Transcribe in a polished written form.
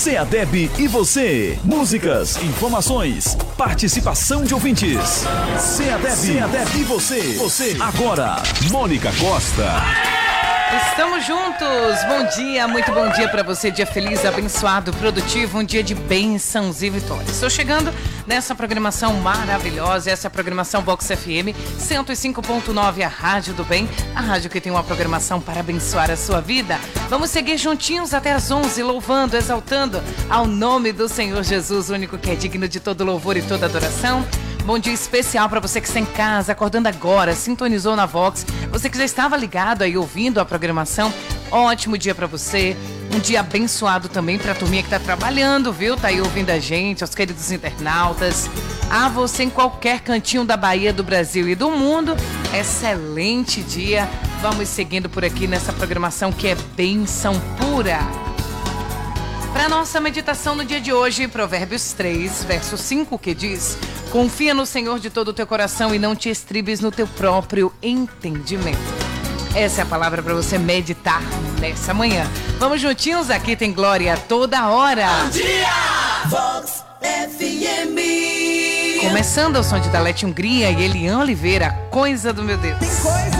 CEADEB e você. Músicas, informações, participação de ouvintes. CEADEB e você. Agora, Mônica Costa. Estamos juntos, bom dia, muito bom dia para você, dia feliz, abençoado, produtivo, um dia de bênçãos e vitórias. Estou chegando nessa programação maravilhosa, essa é a programação Vox FM 105.9, a Rádio do Bem, a rádio que tem uma programação para abençoar a sua vida. Vamos seguir juntinhos até as 11, louvando, exaltando ao nome do Senhor Jesus, o único que é digno de todo louvor e toda adoração. Bom dia especial para você que está em casa, acordando agora, sintonizou na Vox. Você que já estava ligado aí ouvindo a programação, ótimo dia para você. Um dia abençoado também para a turminha que está trabalhando, viu? Tá aí ouvindo a gente, aos queridos internautas. A você em qualquer cantinho da Bahia, do Brasil e do mundo. Excelente dia. Vamos seguindo por aqui nessa programação que é bênção pura. Para nossa meditação no dia de hoje, Provérbios 3, verso 5, que diz: confia no Senhor de todo o teu coração e não te estribes no teu próprio entendimento. Essa é a palavra para você meditar nessa manhã. Vamos juntinhos, aqui tem glória toda hora. Bom dia! Vox FM. Começando ao som de Dalete Hungria e Elian Oliveira, Coisa do Meu Deus.